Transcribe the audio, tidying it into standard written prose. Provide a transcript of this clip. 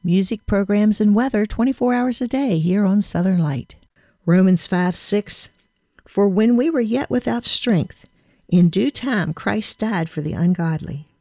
music, programs, and weather 24 hours a day here on Southern Light. Romans 5:6. For when we were yet without strength, in due time Christ died for the ungodly.